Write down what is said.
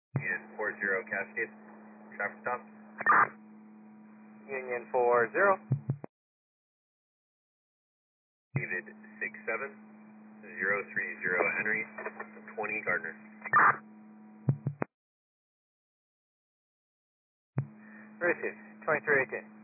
Union 40 Cascade, traffic stop. Union 40. David 67 030 Henry, 20 Gardner. Received. 2318.